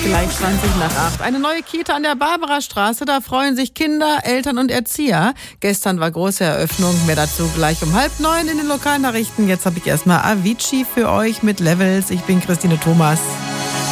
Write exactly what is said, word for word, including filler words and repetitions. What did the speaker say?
Gleich zwanzig nach acht. Eine neue Kita an der Barbarastraße, da freuen sich Kinder, Eltern und Erzieher. Gestern war große Eröffnung, mehr dazu gleich um halb neun in den Lokalnachrichten. Jetzt habe ich erstmal Avicii für euch mit Levels. Ich bin Christine Thomas.